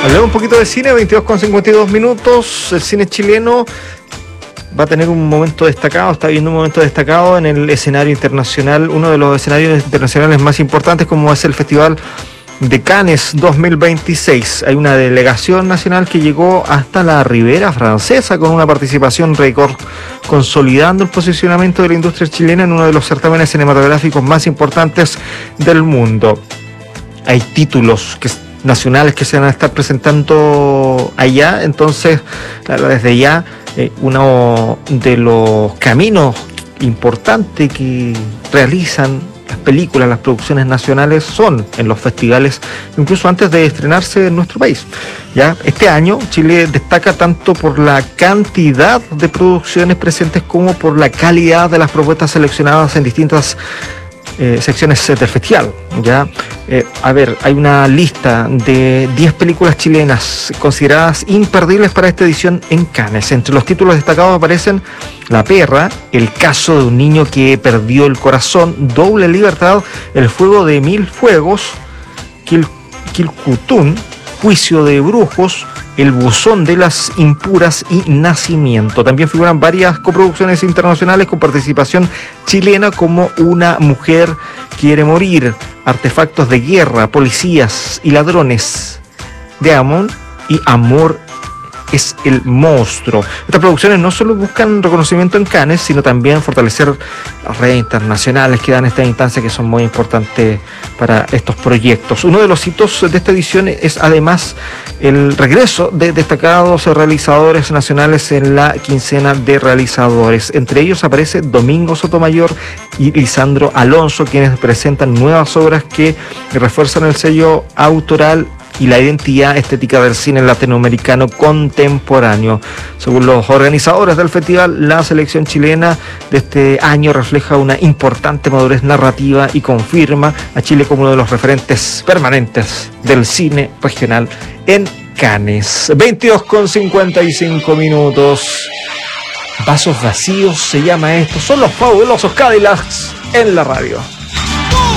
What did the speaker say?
Hablemos un poquito de cine, 22:52 minutos. El cine chileno va a tener un momento destacado, está viendo un momento destacado en el escenario internacional, uno de los escenarios internacionales más importantes, como es el Festival de Cannes 2026. Hay una delegación nacional que llegó hasta la Ribera Francesa con una participación récord, consolidando el posicionamiento de la industria chilena en uno de los certámenes cinematográficos más importantes del mundo. Hay títulos nacionales que se van a estar presentando allá, entonces claro, desde ya uno de los caminos importantes que realizan las películas, las producciones nacionales son en los festivales, incluso antes de estrenarse en nuestro país. Ya este año Chile destaca tanto por la cantidad de producciones presentes como por la calidad de las propuestas seleccionadas en distintas secciones del festival. Ya hay una lista de 10 películas chilenas consideradas imperdibles para esta edición en Cannes. Entre los títulos destacados aparecen La Perra, El caso de un niño que perdió el corazón, Doble libertad, El fuego de mil fuegos, Quilcutún, Juicio de brujos, El buzón de las impuras y Nacimiento. También figuran varias coproducciones internacionales con participación chilena, como Una mujer quiere morir, Artefactos de guerra, Policías y ladrones de Amon y Amor es el monstruo. Estas producciones no solo buscan reconocimiento en Cannes, sino también fortalecer las redes internacionales que dan esta instancia, que son muy importantes para estos proyectos. Uno de los hitos de esta edición es además el regreso de destacados realizadores nacionales en la quincena de realizadores. Entre ellos aparece Domingo Sotomayor y Lisandro Alonso, quienes presentan nuevas obras que refuerzan el sello autoral y la identidad estética del cine latinoamericano contemporáneo. Según los organizadores del festival, la selección chilena de este año refleja una importante madurez narrativa y confirma a Chile como uno de los referentes permanentes del cine regional en Cannes. 22:55 minutos. Vasos vacíos se llama esto. Son los fabulosos Cadillacs en la radio.